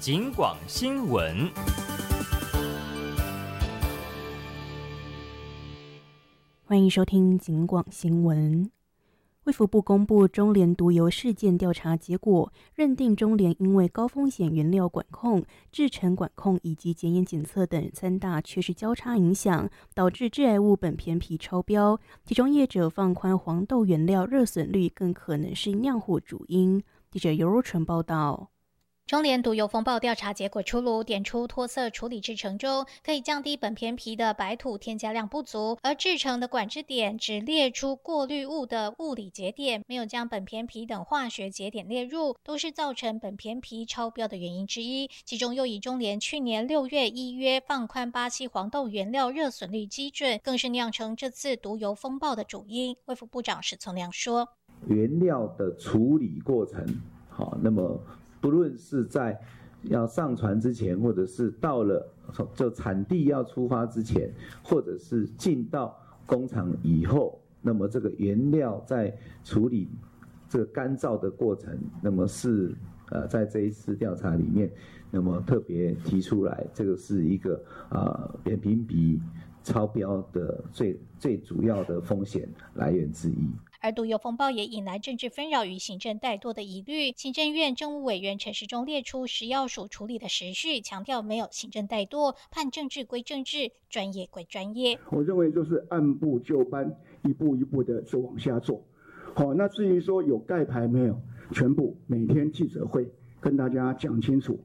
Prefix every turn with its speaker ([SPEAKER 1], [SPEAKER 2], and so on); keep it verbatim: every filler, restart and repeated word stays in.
[SPEAKER 1] 警广新闻。
[SPEAKER 2] 欢迎收听警广新闻。卫福部公布中联毒油事件调查结果，认定中联因为高风险原料管控、制程管控以及检验检测等三大缺失交叉影响，导致致癌物苯偏皮超标。其中业者放宽黄豆原料热损率，更可能是酿祸主因。记者尤若纯报道。
[SPEAKER 3] 中联毒油风暴调查结果出炉，点出脱色处理制程中可以降低苯偏皮的白土添加量不足，而制程的管制点只列出过滤物的物理节点，没有将苯偏皮等化学节点列入，都是造成苯偏皮超标的原因之一。其中又以中联去年六月依约放宽巴西黄豆原料热损率基准，更是酿成这次毒油风暴的主因。卫福部长史从良说，
[SPEAKER 4] 原料的处理过程，好，那么不论是在要上船之前，或者是到了就产地要出发之前，或者是进到工厂以后，那么这个原料在处理这个干燥的过程，那么是呃在这一次调查里面，那么特别提出来，这个是一个啊苯偏皮超标的最最主要的风险来源之一。
[SPEAKER 3] 而毒油风暴也引来政治纷扰与行政怠惰的疑虑。行政院政务委员陈时中列出食药署处理的时序，强调没有行政怠惰，判政治归政治，专业归专业。
[SPEAKER 5] 我认为就是按部就班，一步一步的就往下做。好，那至于说有盖牌没有，全部每天记者会跟大家讲清楚。